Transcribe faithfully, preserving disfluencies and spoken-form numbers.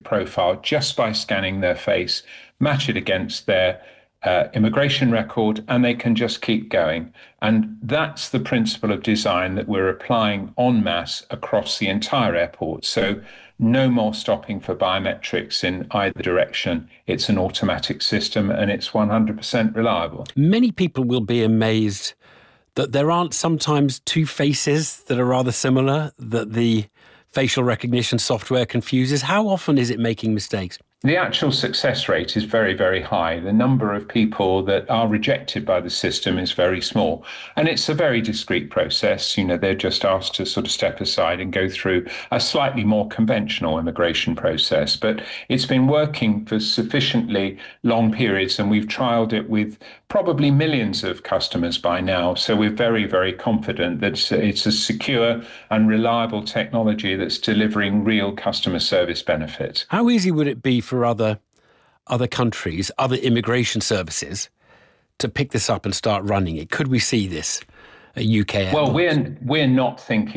profile just by scanning their face, match it against their uh, immigration record, and they can just keep going. And that's the principle of design that we're applying en masse across the entire airport. So no more stopping for biometrics in either direction. It's an automatic system and it's one hundred percent reliable. Many people will be amazed that there aren't sometimes two faces that are rather similar, that the facial recognition software confuses. How often is it making mistakes? The actual success rate is very, very high. The number of people that are rejected by the system is very small. And it's a very discreet process. You know, they're just asked to sort of step aside and go through a slightly more conventional immigration process. But it's been working for sufficiently long periods, and we've trialed it with probably millions of customers by now. So we're very, very confident that it's a secure and reliable technology that's delivering real customer service benefit. How easy would it be for other other countries, other immigration services, to pick this up and start running it? Could we see this at U K airports? Well, we're we're not thinking